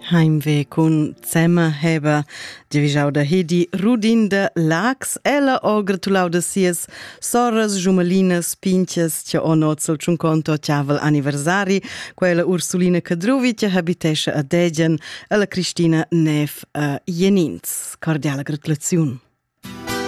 Heimweh cun Zemma heba divisau da Hedi Rudin de Lax. Ella ho gratulau da sies sorras, giumalinas, pinchas, tia o nozel ciun conto tiavel anniversari, quella Ursulina Cadruvi tia habitescha a Degen, alla Cristina Nef a Jenins. Cordiala gratulaziun.